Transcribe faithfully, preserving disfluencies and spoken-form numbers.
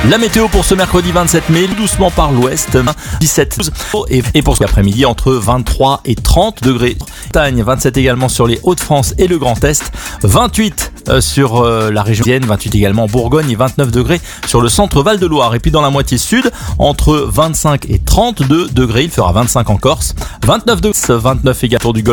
La météo pour ce mercredi vingt-sept mai, doucement par l'ouest, dix-sept et pour cet après-midi entre vingt-trois et trente degrés. Bretagne, vingt-sept également sur les Hauts-de-France et le Grand Est, vingt-huit sur la région Vienne, vingt-huit également en Bourgogne et vingt-neuf degrés sur le centre Val-de-Loire. Et puis dans la moitié sud, entre vingt-cinq et trente-deux degrés, il fera vingt-cinq en Corse, vingt-neuf degrés, vingt-neuf également autour du Golfe.